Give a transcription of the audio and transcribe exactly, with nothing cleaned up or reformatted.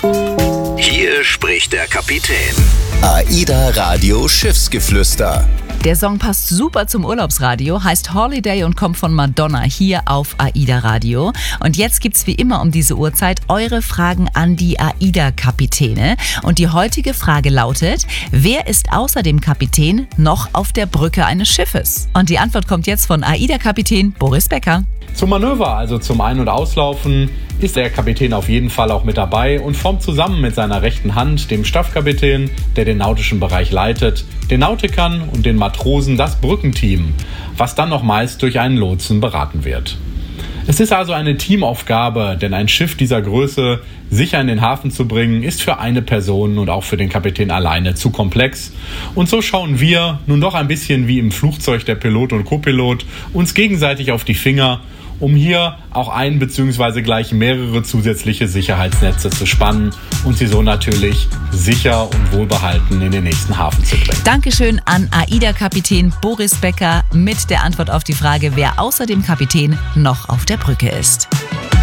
Hier spricht der Kapitän. AIDA Radio Schiffsgeflüster. Der Song passt super zum Urlaubsradio, heißt Holiday und kommt von Madonna hier auf AIDA Radio. Und jetzt gibt's wie immer um diese Uhrzeit eure Fragen an die AIDA-Kapitäne. Und die heutige Frage lautet: Wer ist außer dem Kapitän noch auf der Brücke eines Schiffes? Und die Antwort kommt jetzt von AIDA-Kapitän Boris Becker. Zum Manöver, also zum Ein- und Auslaufen, ist der Kapitän auf jeden Fall auch mit dabei und formt zusammen mit seiner rechten Hand, dem Staffkapitän, der den nautischen Bereich leitet, den Nautikern und den Matrosen das Brückenteam, was dann noch meist durch einen Lotsen beraten wird. Es ist also eine Teamaufgabe, denn ein Schiff dieser Größe sicher in den Hafen zu bringen, ist für eine Person und auch für den Kapitän alleine zu komplex. Und so schauen wir, nun doch ein bisschen wie im Flugzeug der Pilot und Copilot, uns gegenseitig auf die Finger, um hier auch ein bzw. gleich mehrere zusätzliche Sicherheitsnetze zu spannen und sie so natürlich sicher und wohlbehalten in den nächsten Hafen zu bringen. Dankeschön an AIDA-Kapitän Boris Becker mit der Antwort auf die Frage, wer außer dem Kapitän noch auf der Brücke ist.